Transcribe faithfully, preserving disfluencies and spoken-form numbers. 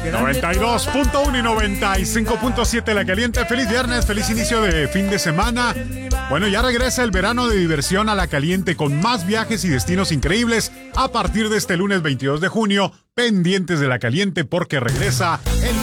noventa y dos punto uno y noventa y cinco punto siete La Caliente. Feliz viernes, feliz inicio de fin de semana. Bueno, ya regresa el verano de diversión a La Caliente con más viajes y destinos increíbles a partir de este lunes veintidós de junio. Pendientes de La Caliente porque regresa el